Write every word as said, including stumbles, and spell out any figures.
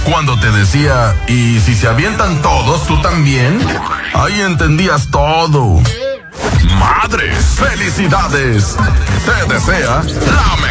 Cuando te decía, ¿y si se avientan todos, tú también? Ahí entendías todo. Madres, felicidades. Te desea la